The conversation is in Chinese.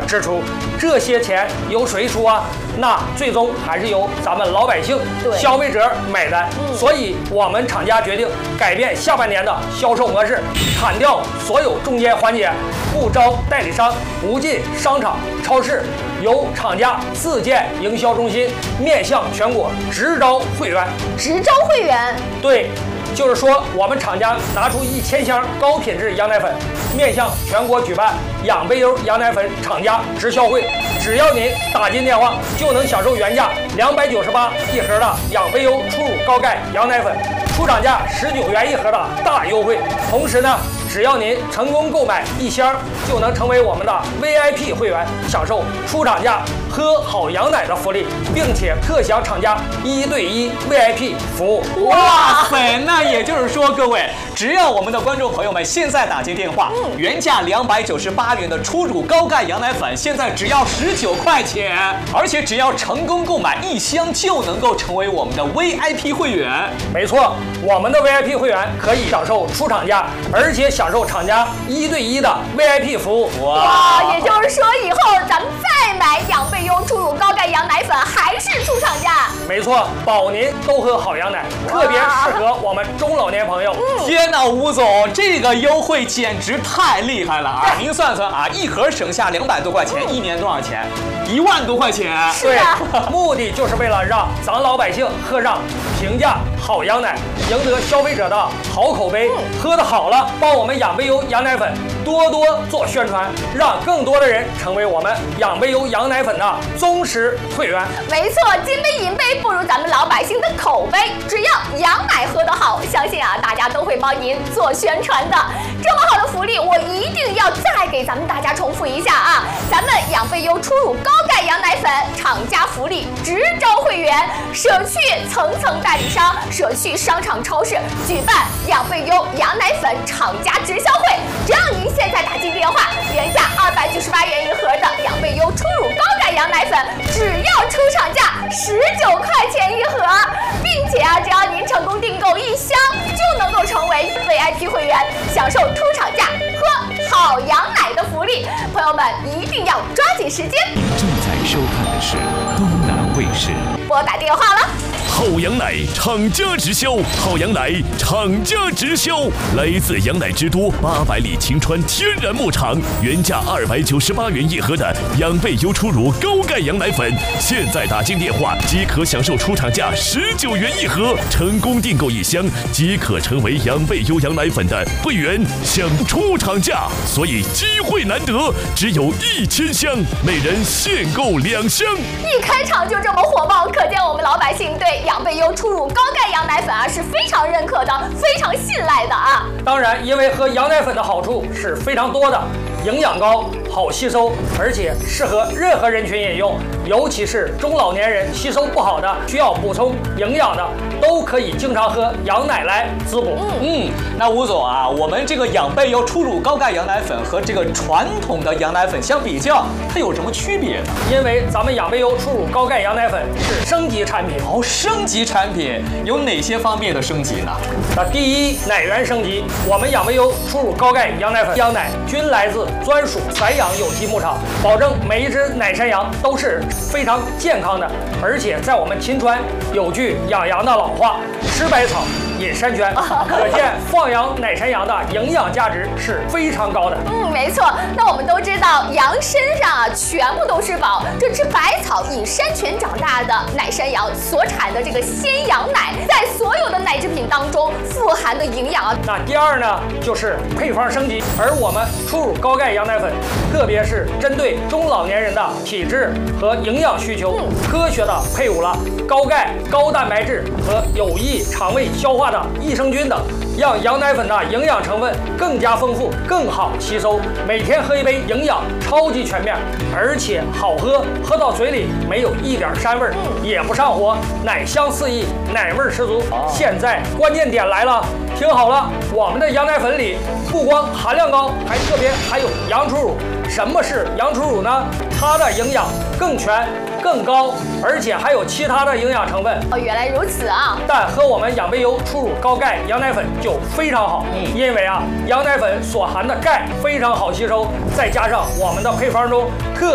支出，这些钱由谁出啊？那最终还是由咱们老百姓、消费者买单。所以，我们厂家决定改变下半年的销售模式，砍掉所有中间环节，不招代理商，不进商场、超市，由厂家自建营销中心，面向全国，直招会员。 直招会员？ 对。就是说，我们厂家拿出1000箱高品质羊奶粉，面向全国举办养贝优羊奶粉厂家直销会。只要您打进电话，就能享受原价298一盒的养贝优初乳高钙羊奶粉，出厂价19元一盒的大优惠。同时呢，只要您成功购买1箱，就能成为我们的 VIP 会员，享受出厂价喝好羊奶的福利，并且特享厂家1对1 VIP 服务。 哇塞！那也就是说，各位，只要我们的观众朋友们现在打进电话，原价298元的初乳高钙羊奶粉，现在只要19块钱，而且只要成功购买1箱，就能够成为我们的 VIP 会员。 没错，我们的 VIP 会员可以享受出厂价，而且享受厂家1对1的 VIP 服务。 哇！也就是说，以后咱们再买养贝优初乳高钙羊奶粉，还是出厂价。 没错，保您都喝好羊奶，特别适合我们中老年朋友。 天哪，吴总，这个优惠简直太厉害了啊！您算算啊，一盒省下200多块钱，一年多少钱？1万多块钱。 对，目的就是为了让咱老百姓喝上平价好羊奶，赢得消费者的好口碑。喝得好了，帮我们养贝优羊奶粉多多做宣传，让更多的人成为我们养贝优羊奶粉的忠实会员。 没错，金杯银杯不如咱们老百姓的口碑。只要羊奶喝得好，相信大家都会帮您做宣传的。这么好的福利，我一定要再给咱们大家重复一下啊！咱们养贝优初乳高钙羊奶粉厂家福利，直招会员，舍去层层代理商，舍去商场超市，举办养贝优羊奶粉厂家直销会。只要您现在打进电话，原价298元一盒的养贝优初乳高钙羊奶粉，只要出厂价19块钱一盒，并且只要您成功订购1箱，就能够成为 VIP 会员，享受出厂价喝好羊奶的福利。朋友们一定要抓紧时间。 正在收看的是东南卫视， 拨打电话了。 好羊奶厂家直销，好羊奶厂家直销，来自羊奶之都800里晴川天然牧场，原价298元一盒的养贝优初乳高钙羊奶粉，现在打进电话即可享受出厂价19元一盒，成功订购1箱即可成为养贝优羊奶粉的会员，享出厂价。所以机会难得，只有1000箱，每人限购2箱。 一开场就这么火爆，可见我们老百姓对养贝优初乳高钙羊奶粉是非常认可的，非常信赖的啊。 当然，因为喝羊奶粉的好处是非常多的，营养高，好吸收，而且适合任何人群饮用，尤其是中老年人吸收不好的，需要补充营养的，都可以经常喝羊奶来滋补。 那吴总啊，我们这个养贝优初乳高钙羊奶粉和这个传统的羊奶粉相比较，它有什么区别呢？ 因为咱们养贝优初乳高钙羊奶粉是升级产品。 升级产品有哪些方面的升级呢？ 那第一，奶源升级，我们养贝优初乳高钙羊奶粉羊奶均来自专属散养有机牧场，保证每一只奶山羊都是非常健康的，而且在我们秦川有句养羊的老话，吃百草饮山泉，可见放养奶山羊的营养价值是非常高的。 没错。那我们都知道，羊身上全部都是宝，这吃百草饮山泉长大的奶山羊所产的这个鲜羊奶，在所有的奶制品当中富含的营养那第二呢，就是配方升级，而我们初乳高钙羊奶粉，特别是针对中老年人的体质和营养需求，科学的配伍了高钙、高蛋白质和有益肠胃消化的益生菌等，让羊奶粉的营养成分更加丰富，更好吸收。每天喝一杯，营养超级全面，而且好喝，喝到嘴里没有一点膻味，也不上火，奶香四溢，奶味十足。现在关键点来了，听好了，我们的羊奶粉里不光含量高，还特别含有羊初乳。什么是羊初乳呢？它的营养更全、更高，而且还有其他的营养成分。 原来如此啊！ 但喝我们养贝优初乳高钙羊奶粉就非常好，因为羊奶粉所含的钙非常好吸收，再加上我们的配方中特